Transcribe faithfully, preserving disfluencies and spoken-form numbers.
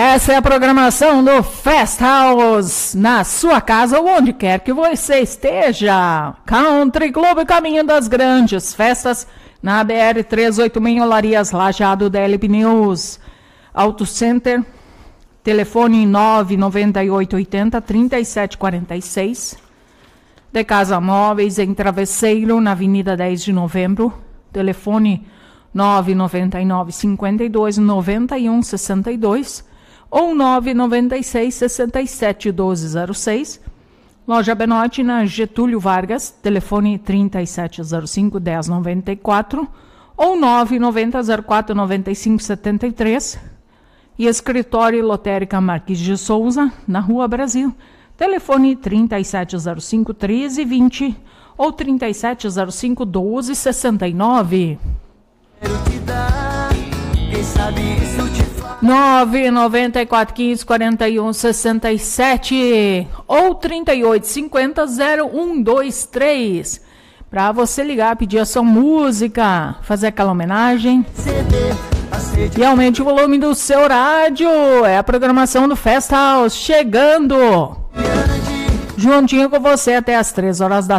Essa é a programação do Fest House, na sua casa ou onde quer que você esteja. Country Club Caminho das Grandes Festas, na B R trezentos e oitenta e seis, Olarias, Lajeado, D L Pneus, Auto Center, telefone nove nove oito oito zero, três sete quatro seis. De Casa Móveis, em Travesseiro, na Avenida dez de Novembro, telefone nove nove nove, cinco dois, nove um seis dois ou nove nove seis, seis sete um dois zero seis. Loja Benotti, na Getúlio Vargas, telefone trinta e sete zero cinco, dez noventa e quatro ou nove noventa zero quatro, noventa e cinco setenta e três. E Escritório Lotérica Marques de Souza, na Rua Brasil, telefone trinta e sete zero cinco, treze vinte ou trinta e sete zero cinco, doze sessenta e nove. nove nove quatro, quinze, quarenta e um, sessenta e sete ou trinta e oito, cinquenta, zero um dois três. Para você ligar, pedir a sua música, fazer aquela homenagem. E aumente o volume do seu rádio. É a programação do Fest House chegando juntinho com você até as três horas da